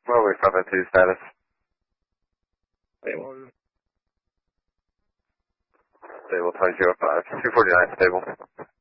Runway 502 status. Stable. Stable 2005. 249 stable.